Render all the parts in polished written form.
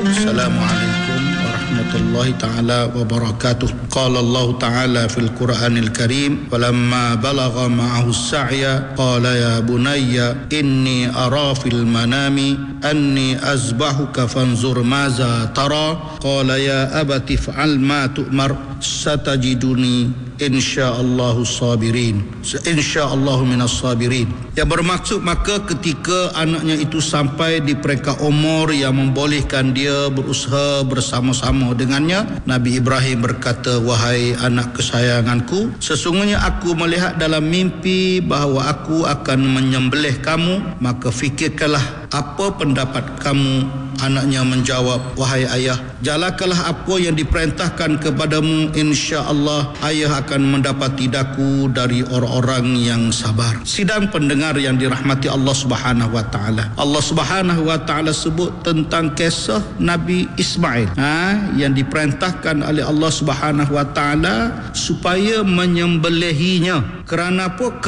Assalamualaikum warahmatullahi ta'ala wabarakatuh. Qala Allah ta'ala fil Qur'anil Karim, falamma balagha ma'ahu as-sa'ya qala ya bunayya inni ara fil manami anni azbahuka fanzur maza tara qala ya abati fa'al ma tu'mar satajiduni insyaallahu sabirin, insyaallahu minas sabirin. Yang bermaksud, maka ketika anaknya itu sampai di peringkat umur yang membolehkan dia berusaha bersama-sama dengannya, Nabi Ibrahim berkata, wahai anak kesayanganku, sesungguhnya aku melihat dalam mimpi bahawa aku akan menyembelih kamu, maka fikirkanlah apa pendapat kamu. Anaknya menjawab, wahai ayah, jalankanlah apa yang diperintahkan kepadamu, insya-Allah ayah akan mendapati daku dari orang-orang yang sabar. Sidang pendengar yang dirahmati Allah Subhanahu wa taala. Allah Subhanahu wa taala sebut tentang kisah Nabi Ismail yang diperintahkan oleh Allah Subhanahu wa taala supaya menyembelihinya. Kerana apa?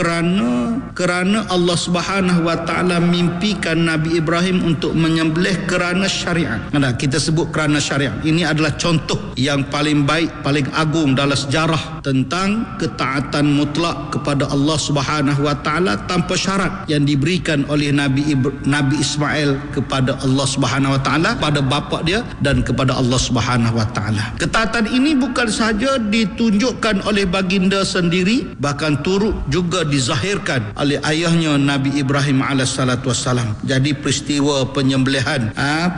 Kerana Allah Subhanahu wa taala mimpikan Nabi Ibrahim untuk menyembelih kerana syariat. Kita sebut kerana syariat. Ini adalah contoh yang paling baik, paling agung dalam sejarah tentang ketaatan mutlak kepada Allah Subhanahu wa taala tanpa syarat yang diberikan oleh Nabi Ismail kepada Allah Subhanahu wa taala, pada bapa dia dan kepada Allah Subhanahu wa taala. Ketaatan ini bukan sahaja ditunjukkan oleh baginda sendiri, bahkan turut juga dizahirkan oleh ayahnya Nabi Ibrahim alaihissalatu wassalam. Jadi peristiwa penyembelihan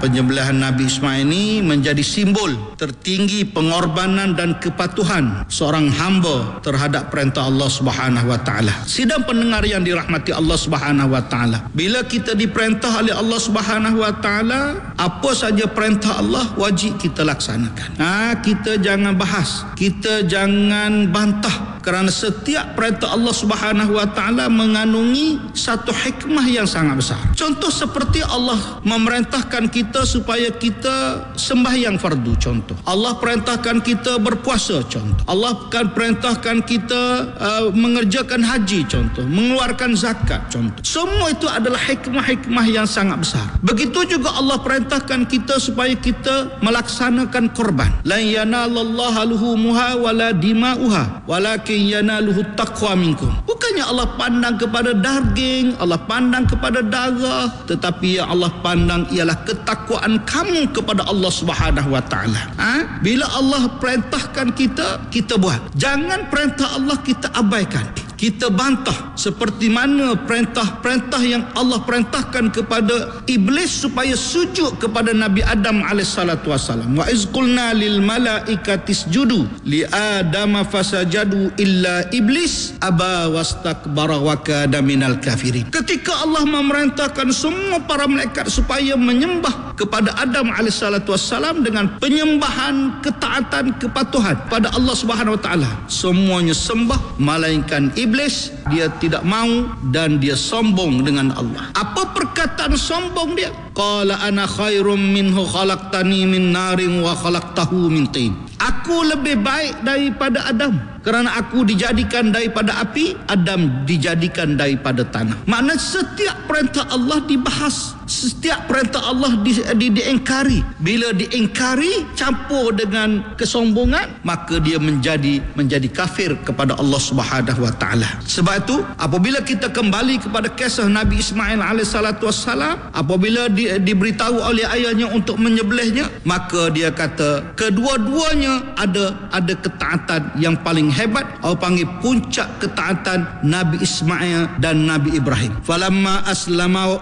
Nabi Ismail ini menjadi simbol tertinggi pengorbanan dan kepatuhan seorang hamba terhadap perintah Allah Subhanahu wa taala. Sidang pendengar yang dirahmati Allah Subhanahu wa taala, bila kita diperintah oleh Allah Subhanahu wa taala, apa saja perintah Allah wajib kita laksanakan. Kita jangan bahas, kita jangan bantah, kerana setiap perintah Allah Subhanahu wa taala mengandungi satu hikmah yang sangat besar. Contoh seperti Allah memerintahkan kita supaya kita sembahyang fardu, contoh. Allah perintahkan kita berpuasa, contoh. Allah akan perintahkan kita mengerjakan haji, contoh. Mengeluarkan zakat, contoh. Semua itu adalah hikmah-hikmah yang sangat besar. Begitu juga Allah perintahkan kita supaya kita melaksanakan korban. La yanalallaha luhumuha wala dima'uha walakin yanaluhu taqwa minkum. Bukannya Allah pandang kepada daging, Allah pandang kepada darah, tetapi yang Allah pandang ialah ketakwaan kamu kepada Allah Subhanahu wa taala. Bila Allah perintahkan kita, kita buat. Jangan perintah Allah kita abaikan, kita bantah, seperti mana perintah-perintah yang Allah perintahkan kepada iblis supaya sujud kepada Nabi Adam alaihissalatu wassalam. Wa iz qulna lil malaikati isjudu li adama fasajadu illa iblis aba wastakbara wa kana minal kafirin. Ketika Allah memerintahkan semua para malaikat supaya menyembah kepada Adam alaihissalatu wassalam dengan penyembahan, ketaatan, kepatuhan pada Allah Subhanahu wa taala, semuanya sembah melainkan iblis. Dia tidak mau dan dia sombong dengan Allah. Apa perkataan sombong dia? Qala ana khairum minhu khalaqtani min narin wa khalaqtahu min tin. Aku lebih baik daripada Adam, kerana aku dijadikan daripada api, Adam dijadikan daripada tanah. Makna setiap perintah Allah dibahas, setiap perintah Allah diingkari. Bila diingkari campur dengan kesombongan, maka dia menjadi kafir kepada Allah Subhanahu wa taala. Sebab itu apabila kita kembali kepada kisah Nabi Ismail alaihissalatu wassalam, apabila diberitahu oleh ayahnya untuk menyembelihnya, maka dia kata kedua-duanya ada ketaatan yang paling hebat. Orang panggil puncak ketaatan Nabi Ismail dan Nabi Ibrahim. Falamma aslama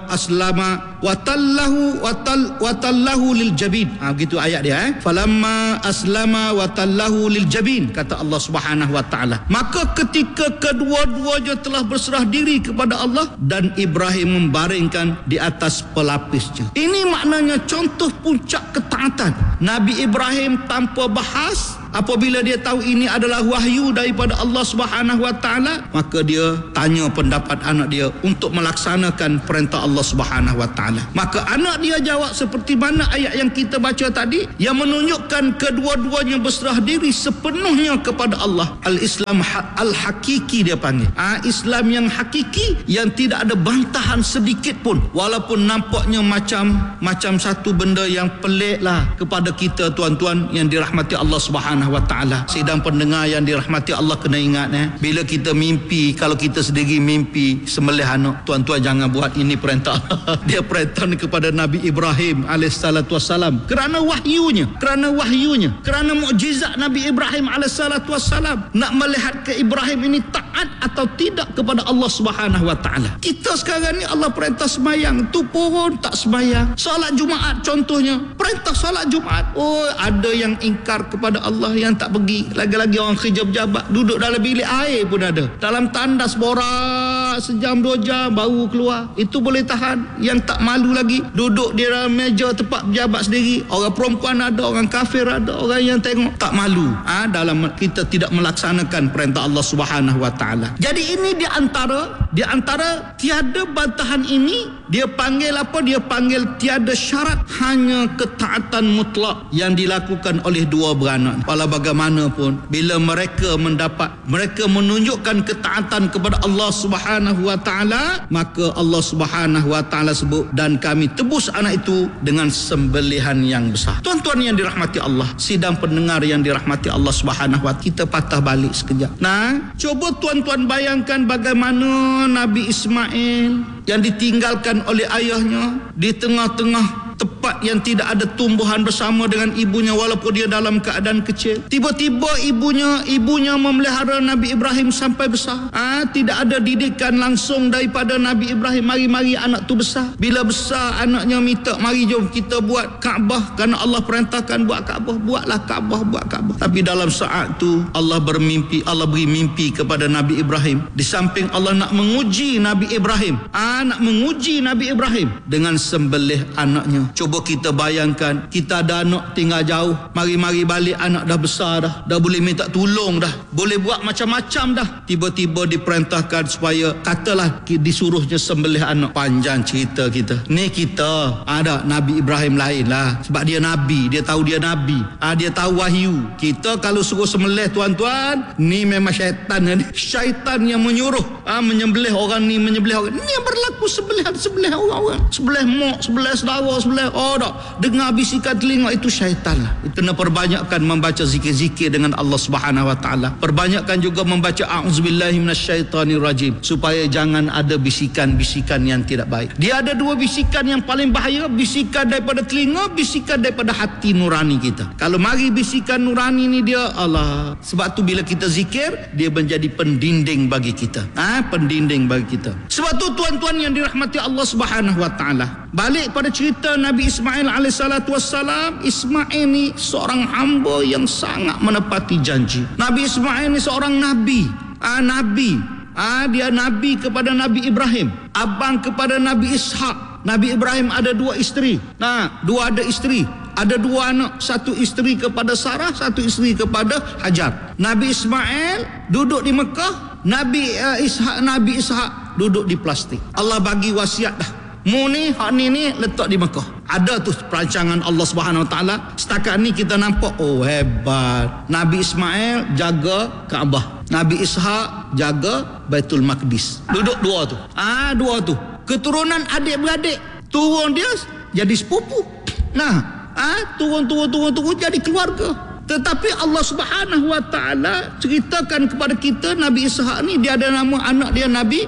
watallahu lil jabin. Begitu ayat dia. Falamma aslama watallahu lil jabin, kata Allah Subhanahu wa taala. Maka ketika kedua-duanya telah berserah diri kepada Allah, dan Ibrahim membaringkan di atas pelapisnya. Ini maknanya contoh puncak ketaatan. Nabi Ibrahim tanpa bahas, apabila dia tahu ini adalah wahyu daripada Allah Subhanahu wa taala, maka dia tanya pendapat anak dia untuk melaksanakan perintah Allah Subhanahu wa taala. ta'ala. Maka anak dia jawab seperti mana ayat yang kita baca tadi, yang menunjukkan kedua-duanya berserah diri sepenuhnya kepada Allah. Al-Islam al-hakiki dia panggil. Islam yang hakiki, yang tidak ada bantahan sedikit pun, walaupun nampaknya macam satu benda yang pelik lah kepada kita tuan-tuan yang dirahmati Allah Subhanahu wa taala. Sidang pendengar yang dirahmati Allah, kena ingat bila kita mimpi, kalau kita sendiri mimpi sembelih anak, tuan-tuan jangan buat ini perintah. Dia perintah kepada Nabi Ibrahim alaihissalatu wassalam kerana wahyunya, kerana mukjizat Nabi Ibrahim alaihissalatu wassalam, nak melihat ke Ibrahim ini taat atau tidak kepada Allah Subhanahu wa taala. Kita sekarang ni Allah perintah sembahyang, tu pun tak sembahyang. Solat Jumaat contohnya, perintah solat Jumaat, ada yang ingkar kepada Allah, yang tak pergi. Lagi-lagi orang kerja pejabat duduk dalam bilik air pun ada, dalam tandas borak sejam 2 jam baru keluar. Itu boleh tahan. Yang tak malu lagi duduk di dalam meja tempat pejabat sendiri. Orang perempuan ada, orang kafir ada, orang yang tengok tak malu. Dalam kita tidak melaksanakan perintah Allah Subhanahu wa taala. Jadi ini di antara tiada bantahan ini, dia panggil apa? Dia panggil tiada syarat, hanya ketaatan mutlak yang dilakukan oleh dua beranak. Walau bagaimanapun, bila mereka menunjukkan ketaatan kepada Allah Subhanahu wa taala, maka Allah Subhanahu wa taala sebut, dan kami tebus anak itu dengan sembelihan yang besar. Tuan-tuan yang dirahmati Allah, sidang pendengar yang dirahmati Allah Subhanahu wa taala, kita patah balik sekejap. Coba tuan-tuan bayangkan bagaimana Nabi Ismail yang ditinggalkan oleh ayahnya di tengah-tengah tempat yang tidak ada tumbuhan bersama dengan ibunya, walaupun dia dalam keadaan kecil. Tiba-tiba ibunya memelihara Nabi Ibrahim sampai besar. Tidak ada didikan langsung daripada Nabi Ibrahim, mari anak tu besar. Bila besar, anaknya minta, mari jom kita buat Kaabah, kerana Allah perintahkan buat Kaabah. Buatlah Kaabah, buat Kaabah. Tapi dalam saat tu Allah beri mimpi kepada Nabi Ibrahim. Di samping Allah nak menguji Nabi Ibrahim, dengan sembelih anaknya. Cuba kita bayangkan, kita ada anak tinggal jauh, mari balik, anak dah besar dah boleh minta tolong dah, boleh buat macam-macam dah. Tiba-tiba diperintahkan supaya, katalah disuruhnya sembelih anak. Panjang cerita kita. Ni kita ada Nabi Ibrahim lain lah, sebab dia Nabi, dia tahu dia Nabi, dia tahu wahyu. Kita kalau suruh sembelih tuan-tuan, ni memang syaitan yang menyuruh menyembelih orang ni, menyembelih orang ni yang berlaku sembelih orang-orang, sebelah mak, sebelah saudara, sebelah dengar bisikan telinga, itu syaitan lah. Kena perbanyakkan membaca zikir-zikir dengan Allah Subhanahu wa taala. Perbanyakkan juga membaca a'udzubillahi minasyaitonirrajim, supaya jangan ada bisikan-bisikan yang tidak baik. Dia ada dua bisikan yang paling bahaya, bisikan daripada telinga, bisikan daripada hati nurani kita. Kalau mari bisikan nurani ni, dia Allah. Sebab tu bila kita zikir, dia menjadi pendinding bagi kita. Pendinding bagi kita. Sebab tu tuan-tuan yang dirahmati Allah Subhanahu wa taala, balik pada cerita Nabi Ismail alaihissalatu wassalam. Ismail ni seorang hamba yang sangat menepati janji. Nabi Ismail ni seorang nabi. Dia nabi kepada Nabi Ibrahim, abang kepada Nabi Ishak. Nabi Ibrahim ada 2 isteri. Ada 2 anak, satu isteri kepada Sarah, satu isteri kepada Hajar. Nabi Ismail duduk di Mekah, Nabi Ishak duduk di plastik. Allah bagi wasiat dah, mu ni, hak ni letak di Mekah. Ada tu perancangan Allah Subhanahu wa taala. Setakat ni kita nampak, hebat. Nabi Ismail jaga Kaabah, Nabi Ishak jaga Baitul Maqdis. Duduk 2 tu. Dua tu. Keturunan adik-beradik, turun dia jadi sepupu. Turun jadi keluarga. Tetapi Allah Subhanahu wa taala ceritakan kepada kita, Nabi Ishak ni dia ada nama anak dia Nabi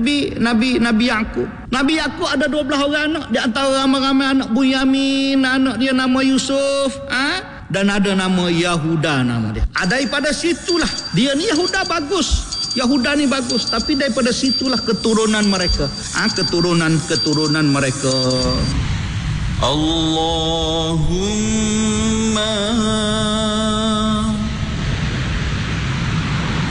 Yaqub. Nabi Yaqub ada 12 orang anak, di antara ramai-ramai anak Bunyamin, anak dia nama Yusuf, dan ada nama Yahuda nama dia. Daripada situlah dia ni Yahuda ni bagus, tapi daripada situlah keturunan mereka. Keturunan mereka. Allahumma